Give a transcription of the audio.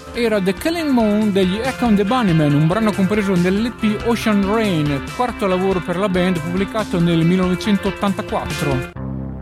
era The Killing Moon degli Echo and the Bunnymen, un brano compreso nell'LP Ocean Rain, quarto lavoro per la band pubblicato nel 1984.